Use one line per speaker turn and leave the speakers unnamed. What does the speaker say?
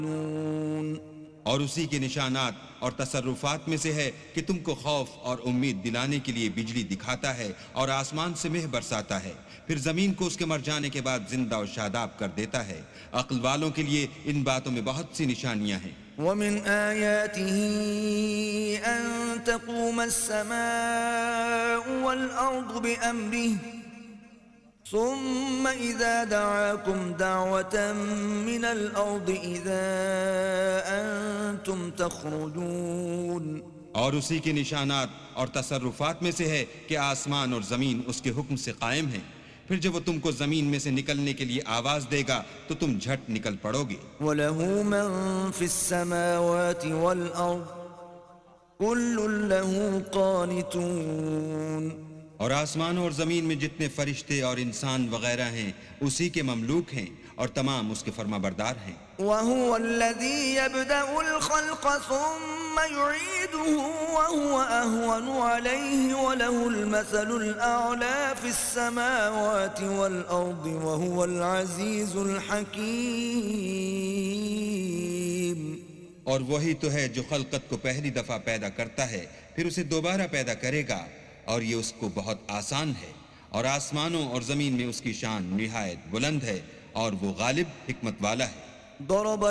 اور اسی کے نشانات اور تصرفات میں سے ہے کہ تم کو خوف اور امید دلانے کے لیے بجلی دکھاتا ہے اور آسمان سے مہ برساتا ہے، پھر زمین کو اس کے مر جانے کے بعد زندہ اور شاداب کر دیتا ہے۔ عقل والوں کے لیے ان باتوں میں بہت سی نشانیاں ہیں۔
ومن آياته أن تقوم السماء والأرض بأمره ثم إذا دعاكم دعوة من الأرض إذا أنتم تخرجون۔
اور اسی کے نشانات اور تصرفات میں سے ہے کہ آسمان اور زمین اس کے حکم سے قائم ہیں، پھر جب وہ تم کو زمین میں سے نکلنے کے لیے آواز دے گا تو تم جھٹ نکل پڑو گے۔
وَلَهُ مَن فِي السَّمَاوَاتِ وَالْأَرْضِ كُلٌّ لَهُ قَانِتُونَ۔
اور آسمانوں اور زمین میں جتنے فرشتے اور انسان وغیرہ ہیں اسی کے مملوک ہیں اور تمام اس کے فرما بردار ہیں۔
وَهُوَ الَّذِي يَبْدَأُ الْخَلْقَ ثُمَّ يُعِيدُهُ وَهُوَ أَهْوَنُ عَلَيْهِ وَلَهُ الْمَثَلُ الْأَعْلَى فِي السَّمَاوَاتِ وَالْأَرْضِ وَهُوَ الْعَزِيزُ الْحَكِيمُ۔
اور وہی تو ہے جو خلقت کو پہلی دفعہ پیدا کرتا ہے پھر اسے دوبارہ پیدا کرے گا، اور یہ اس کو بہت آسان ہے، اور آسمانوں اور زمین میں اس کی شان نہایت بلند ہے، اور وہ غالب حکمت والا ہے۔
ضرب